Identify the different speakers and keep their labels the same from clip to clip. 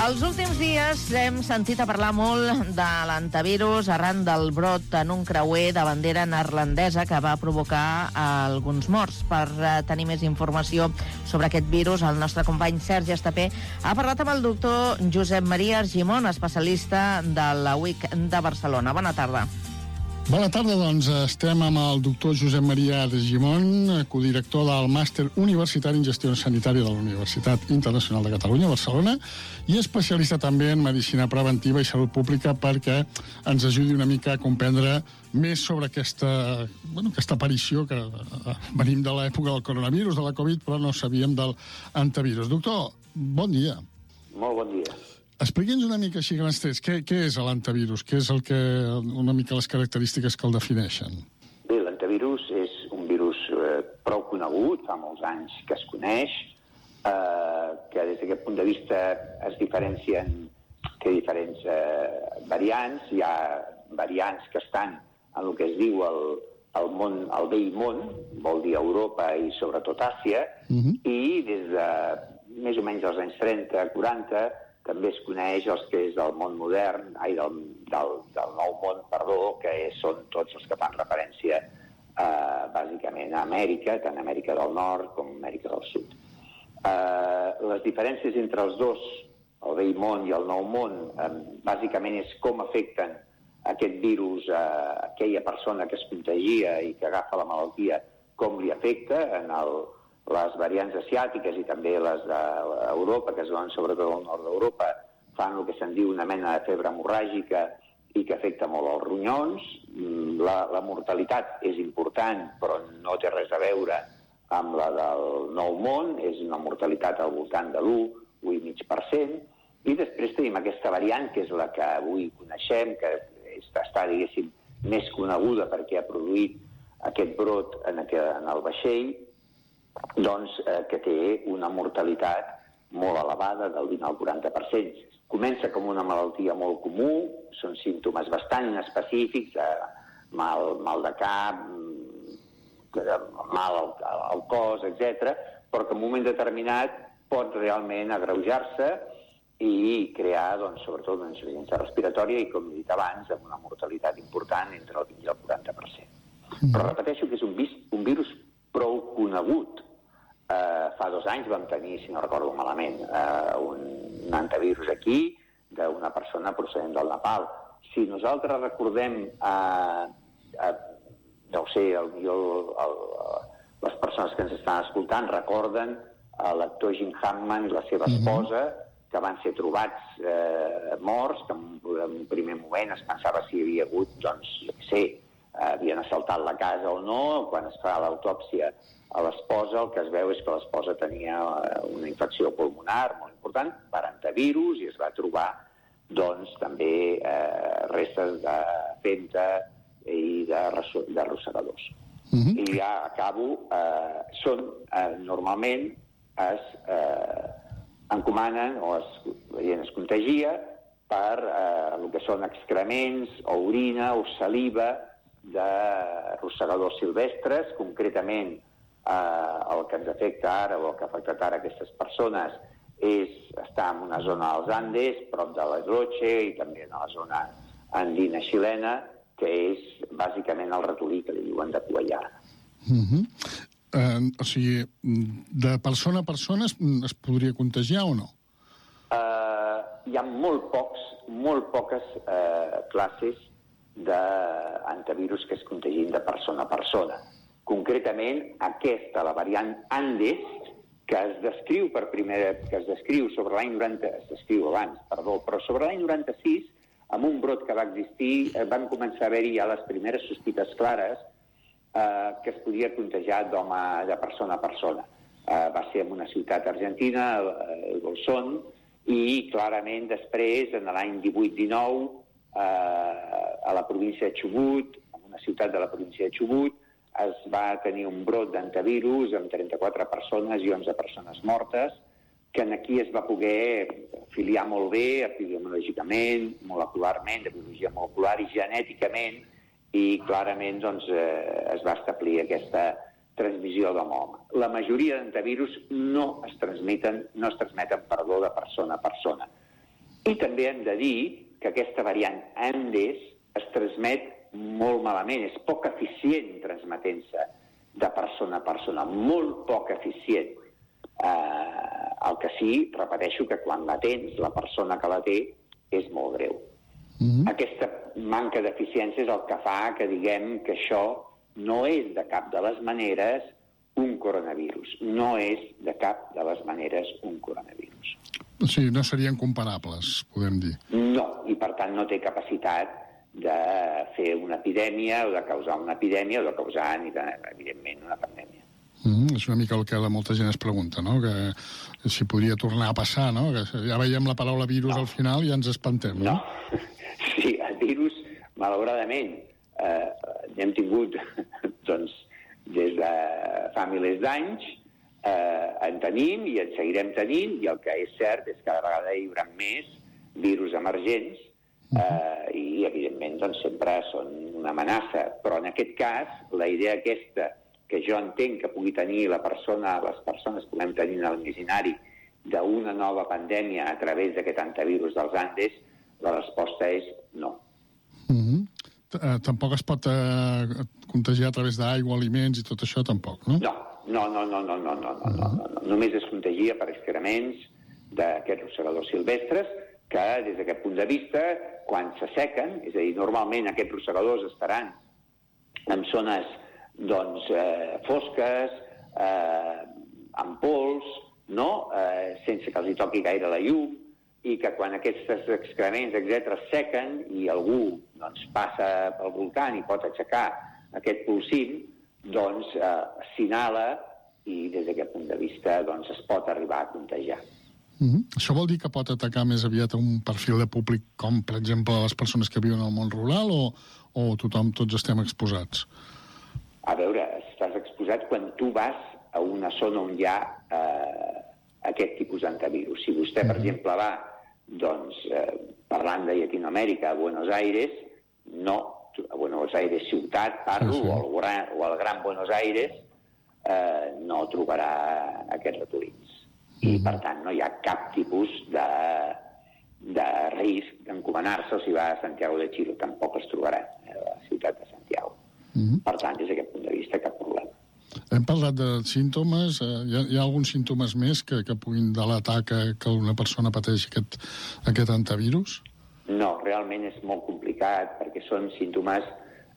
Speaker 1: Els últims dies hem sentit a parlar molt de l'antivirus arran del brot en un creuer de bandera neerlandesa que va provocar alguns morts. Per tenir més informació sobre aquest virus, el nostre company Sergi Estapé ha parlat amb el doctor Josep Maria Argimon, especialista de la UIC de Barcelona. Bona tarda.
Speaker 2: Bona tarda, doncs estem amb el doctor Josep Maria Argimon, codirector del Màster Universitari en Gestió Sanitària de la Universitat Internacional de Catalunya, Barcelona, i especialista també en Medicina Preventiva i Salut Pública, perquè ens ajudi una mica a comprendre més sobre aquesta aparició, que venim de l'època del coronavirus, de la Covid, però no sabíem del antivirus. Doctor, bon dia.
Speaker 3: Molt bon dia.
Speaker 2: Expliqui'ns una mica així grans trets, què és l'antivirus? Què és una mica les característiques que el defineixen?
Speaker 3: Bé, l'antivirus és un virus prou conegut, fa molts anys que es coneix, que des d'aquest punt de vista es diferencien diferents variants. Hi ha variants que estan en el que es diu el vell món, vol dir Europa i sobretot Àsia, i des de més o menys als anys 30-40 també es coneix els que és del món modern, del nou món, que són tots els que fan referència bàsicament a Amèrica, tant Amèrica del Nord com Amèrica del Sud. Les diferències entre els dos, el vell món i el nou món, bàsicament és com afecten aquest virus a aquella persona que es contagia i que agafa la malaltia, com li afecta. En les variants asiàtiques i també les d'Europa, que es donen sobretot al nord d'Europa, fan el que se'n diu una mena de febre hemorràgica i que afecta molt els ronyons. La mortalitat és important, però no té res a veure amb la del nou món, és una mortalitat al voltant de l'1,5%, i després tenim aquesta variant, que és la que avui coneixem, que està, diguéssim, més coneguda perquè ha produït aquest brot en el vaixell, doncs que té una mortalitat molt elevada, del 20 al 40%. Comença com una malaltia molt comú, són símptomes bastant inespecífics, mal de cap, mal al cos, etc., però que en un moment determinat pot realment agreujar-se i crear, doncs, sobretot, una insuficiència respiratòria i, com he dit abans, amb una mortalitat important entre el 20 i el 40%. Però repeteixo que és un virus prou conegut. Fa 2 anys vam tenir, si no recordo malament, un antivirus aquí d'una persona procedent del Nepal. Si nosaltres recordem, no ho sé, les persones que ens estan escoltant recorden l'actor Jim Hammond i la seva esposa, que van ser trobats morts, que en un primer moment es pensava si hi havia hagut, doncs, jo què sé, havien assaltat la casa o no. Quan es fa l'autòpsia a l'esposa, el que es veu és que l'esposa tenia una infecció pulmonar molt important per antivirus i es va trobar, doncs, també restes de fenta i de rosegadors. I ja acabo. Normalment es encomanen o la gent es contagia per el que són excrements o orina o saliva de rosegadors silvestres. Concretament, el que ens afecta ara o el que ha afectat ara aquestes persones és estar en una zona dels Andes, prop de l'Edroche, i també en la zona andina xilena, que és bàsicament el ratolí que li diuen de cua llarga.
Speaker 2: O sigui, de persona a persona es podria contagiar o no?
Speaker 3: Hi ha molt poques classes d'antivirus que es contagien de persona a persona. Concretament, la variant Andes, que es descriu sobre l'any 90, es descriu abans, però sobre l'any 96, amb un brot que va existir, van començar a haver-hi ja les primeres sospites clares que es podia contagiar de persona a persona. Va ser en una ciutat argentina, el Bolsón, i clarament després, en l'any 18-19, a la província de Chubut, en una ciutat de la província de Chubut, es va tenir un brot d'antivirus amb 34 persones i 11 persones mortes, que aquí es va poder afiliar molt bé, epidemiològicament, molecularment, de biologia molecular i genèticament, i clarament doncs, es va establir aquesta transmissió d'home. La majoria d'antivirus no es transmeten de persona a persona. I també hem de dir que aquesta variant Andes es transmet molt malament, és poc eficient transmetent-se de persona a persona, molt poc eficient. El que sí, repeteixo, que quan la tens, la persona que la té, és molt greu. Aquesta manca d'eficiència és el que fa que diguem que això no és de cap de les maneres un coronavirus. No és de cap de les maneres un coronavirus.
Speaker 2: Sí, no serien comparables, podem dir.
Speaker 3: No, i per tant no té capacitat de fer una epidèmia o de causar una epidèmia o de causar, evidentment, una pandèmia.
Speaker 2: És una mica el que molta gent es pregunta, no? Que si podria tornar a passar, no? Que ja veiem la paraula virus al final i ja ens espantem, no?
Speaker 3: No. Sí, el virus, malauradament, n'hem tingut, doncs, des de fa milers d'anys, en tenim i en seguirem tenint, i el que és cert és que cada vegada hi haurà més virus emergents i, evidentment, doncs, sempre són una amenaça. Però, en aquest cas, la idea aquesta que jo entenc que pugui tenir les persones puguem tenir en l'imaginari d'una nova pandèmia a través d'aquest antivirus dels Andes, la resposta és no.
Speaker 2: Tampoc es pot contagiar a través d'aigua, aliments i tot això, tampoc, no?
Speaker 3: No. Només es contagia per excrements d'aquests rosegadors silvestres que, des d'aquest punt de vista, quan s'assequen, és a dir, normalment aquests rosegadors estaran en zones fosques, amb pols, no? Sense que els hi toqui gaire la llum, i que quan aquests excrements, etc., sequen i algú passa pel volcà i pot aixecar aquest polsim, doncs s'inhala i des d'aquest punt de vista es pot arribar a contagiar.
Speaker 2: Això vol dir que pot atacar més aviat un perfil de públic com, per exemple, les persones que viuen al món rural o tots estem exposats?
Speaker 3: A veure, estàs exposat quan tu vas a una zona on hi ha aquest tipus d'antivirus. Si vostè, per exemple, va, parlant de Llatinoamèrica, a Buenos Aires, no, a Buenos Aires ciutat, parlo, o al Gran Buenos Aires, no trobarà aquests ratolins. I, per tant, no hi ha cap tipus de risc d'encomanar-se, o si va a Santiago de Chile, tampoc es trobarà a la ciutat de Santiago. Per tant, des d'aquest punt de vista, cap problema.
Speaker 2: Hem parlat de símptomes. Hi ha alguns símptomes més que puguin delatar que una persona pateix aquest antivirus?
Speaker 3: No, realment és molt complicat, perquè són símptomes,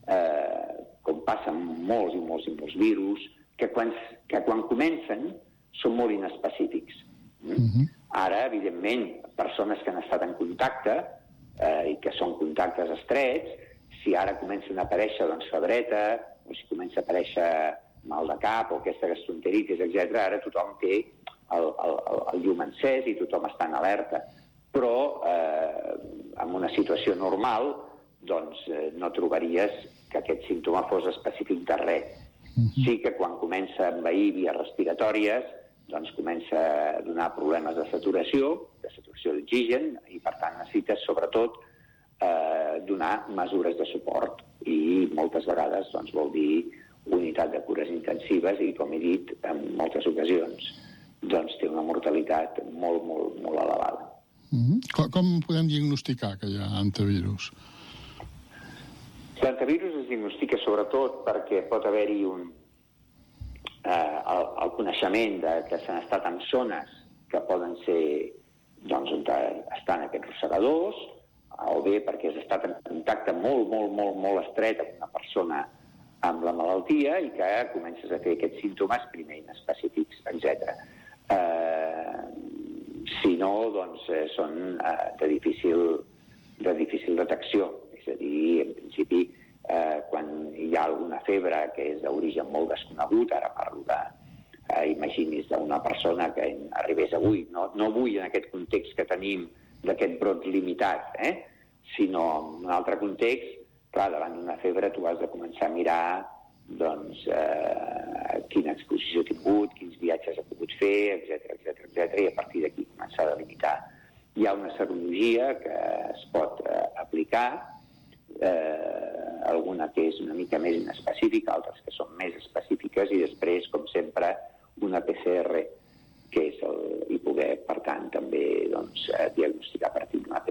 Speaker 3: com passa amb molts i molts virus, que quan comencen són molt inespecífics. Ara, evidentment, persones que han estat en contacte i que són contactes estrets, si ara comencen a aparèixer febreta, o si comença a aparèixer mal de cap o aquesta gastroenteritis, etc., ara tothom té el llum encès i tothom està en alerta. Però en una situació normal no trobaries que aquest símptoma fos específic de res. Sí que quan comença a envair vies respiratòries comença a donar problemes de saturació d'oxigen, i per tant necessites sobretot donar mesures de suport, i moltes vegades vol dir unitat de cures intensives i, com he dit en moltes ocasions, té una mortalitat molt, molt, molt elevada.
Speaker 2: Com podem diagnosticar que hi ha antivirus?
Speaker 3: L'antivirus es diagnostica sobretot perquè pot haver-hi el coneixement que s'han estat en zones que poden ser on estan aquests rosegadors, o bé perquè has estat en contacte molt estret amb una persona amb la malaltia i que comences a fer aquests símptomes primer inespecífics, etc. Si no, són de difícil detecció. És a dir, en principi, quan hi ha alguna febre que és d'origen molt desconegut, ara parlo imagini's d'una persona que arribés avui, no avui en aquest context que tenim d'aquest brot limitat, sinó en un altre context, clar, davant d'una febre tu has de començar a mirar quina exposició ha tingut, quins viatges ha pogut fer, etc. I a partir d'aquí començar a delimitar. Hi ha una serologia que es pot aplicar, alguna que és una mica més inespecífica, altres que són més específiques, i després, com sempre, una PCR, que és i poder, per tant, també diagnosticar a partir d'una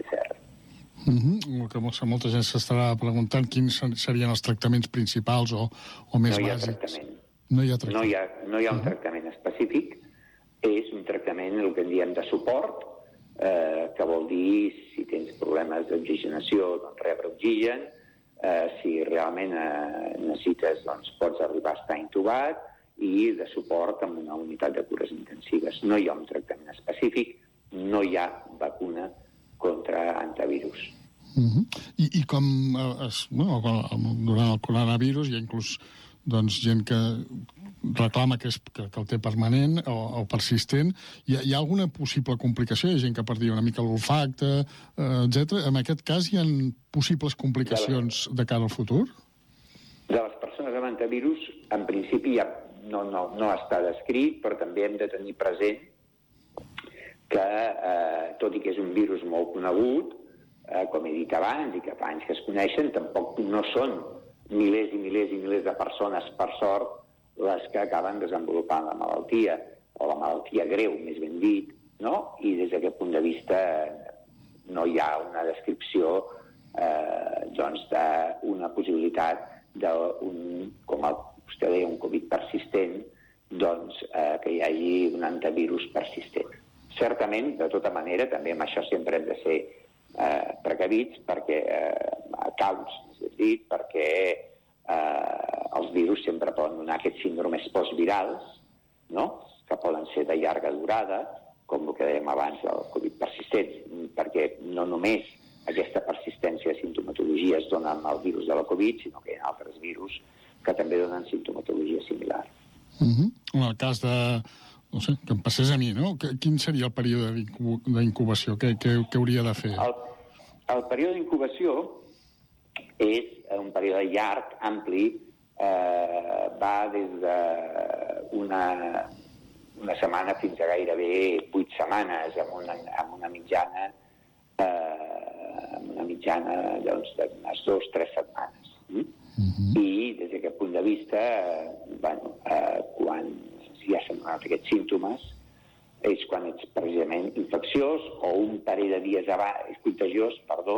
Speaker 2: El que molta gent s'estarà preguntant quins serien els tractaments principals o més bàsics. No hi ha tractament.
Speaker 3: No hi ha un tractament específic. És un tractament, el que en diem de suport, que vol dir, si tens problemes d'oxigenació, doncs rebre oxigen. Si realment necessites, doncs pots arribar a estar intubat, i de suport amb una unitat de cures intensives. No hi ha un tractament específic, no hi ha vacuna contra antivirus.
Speaker 2: I com durant el coronavirus hi ha inclús gent que reclama que el té permanent o persistent. Hi ha alguna possible complicació? Hi ha gent que perdia una mica l'olfacte, etc. En aquest cas hi ha possibles complicacions de cara al futur?
Speaker 3: De les persones amb antivirus, en principi no està descrit, però també hem de tenir present que, tot i que és un virus molt conegut, com he dit abans, i que fa anys que es coneixen, tampoc no són milers i milers i milers de persones, per sort, les que acaben desenvolupant la malaltia, o la malaltia greu, més ben dit, no? I des d'aquest punt de vista no hi ha una descripció d'una possibilitat com vostè deia, un Covid persistent, que hi hagi un antivirus persistent. Certament, de tota manera, també amb això sempre hem de ser precavits, perquè perquè els virus sempre poden donar aquests síndromes postvirals, no? Que poden ser de llarga durada, com el que dèiem abans del Covid persistent, perquè no només aquesta persistència de sintomatologia es dona amb el virus de la Covid, sinó que hi ha altres virus que també donen sintomatologia similar.
Speaker 2: En el cas de, no sé, que em passés a mi, no? Quin seria el període d'incubació? Què hauria de fer?
Speaker 3: El període d'incubació és un període llarg, ampli, va des d'una setmana fins a gairebé 8 setmanes, amb una mitjana d'unes 2 o 3 setmanes. I des d'aquest punt de vista, quan ja s'han donat aquests símptomes, és quan ets precisament infecciós o un parell de dies abans, contagiós,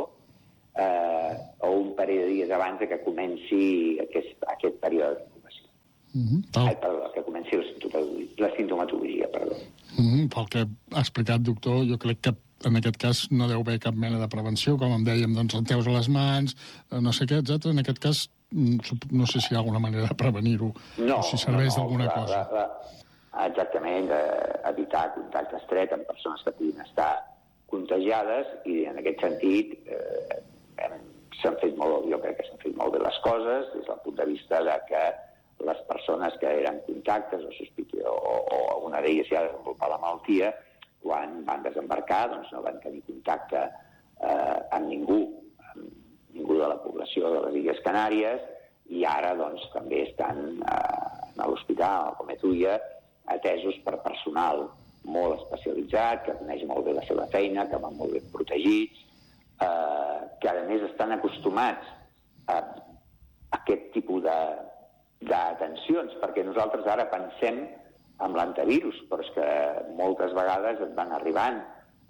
Speaker 3: o un parell de dies abans que comenci aquest període d'incubació. Que comenci la sintomatologia,
Speaker 2: Pel que ha explicat, doctor, jo crec que en aquest cas no deu haver cap mena de prevenció, com em dèiem, renteus a les mans, no sé què, etc. En aquest cas, no sé si hi ha alguna manera de prevenir-ho, o si serveix d'alguna cosa.
Speaker 3: Exactament, evitar contacte estret amb persones que puguin estar contagiades, i en aquest sentit jo crec que s'han fet molt bé les coses, des del punt de vista de que les persones que eren contactes o alguna d'elles ja ha desenvolupat la malaltia, quan van desembarcar no van tenir contacte amb ningú de la població de les Illes Canàries, i ara també estan a l'hospital, com et duia, atesos per personal molt especialitzat, que coneix molt bé la seva feina, que van molt ben protegits, que a més estan acostumats a aquest tipus d'atencions, perquè nosaltres ara pensem amb l'antivirus, però és que moltes vegades et van arribant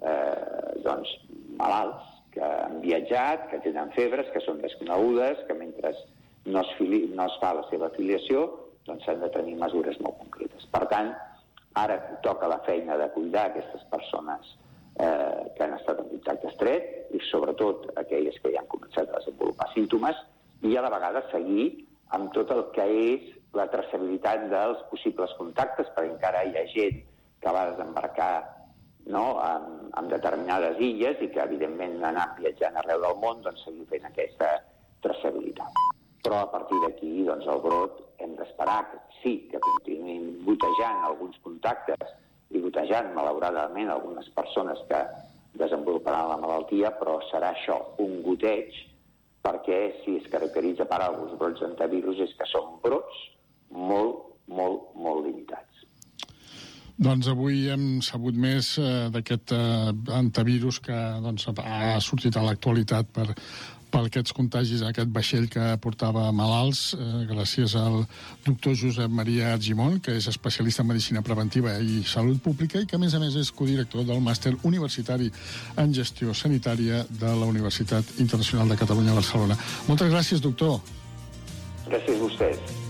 Speaker 3: malalts que han viatjat, que tenen febres, que són desconegudes, que mentre no es fa la seva afiliació, s'han de tenir mesures molt concretes. Per tant, ara toca la feina de cuidar aquestes persones que han estat en contacte estret, i sobretot aquelles que ja han començat a desenvolupar símptomes, i a la vegada seguir amb tot el que és la traçabilitat dels possibles contactes, perquè encara hi ha gent que va desembarcar en determinades illes i que, evidentment, anant viatjant arreu del món, seguir fent aquesta traçabilitat. Però a partir d'aquí, el brot, hem d'esperar que sí, que continuïn gotejant alguns contactes i gotejant, malauradament, algunes persones que desenvoluparan la malaltia, però serà això, un goteig, perquè si es caracteritza per alguns brots d'antivirus és que són brots molt, molt, molt limitats.
Speaker 2: Doncs avui hem sabut més d'aquest antivirus que ha sortit a l'actualitat per aquests contagis, aquest vaixell que portava malalts, gràcies al doctor Josep Maria Argimon, que és especialista en Medicina Preventiva i Salut Pública i que, a més és codirector del Màster Universitari en Gestió Sanitària de la Universitat Internacional de Catalunya a Barcelona. Moltes gràcies, doctor.
Speaker 3: Gràcies a vostès.